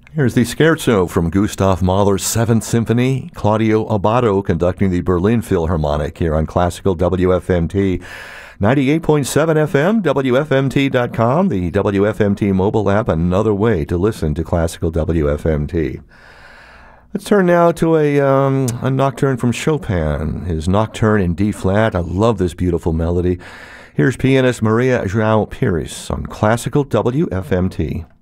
Here's the scherzo from Gustav Mahler's Seventh Symphony. Claudio Abbado conducting the Berlin Philharmonic here on Classical WFMT. 98.7 FM, WFMT.com, the WFMT mobile app, another way to listen to Classical WFMT. Let's turn now to a nocturne from Chopin, his Nocturne in D-flat. I love this beautiful melody. Here's pianist Maria João Pires on Classical WFMT.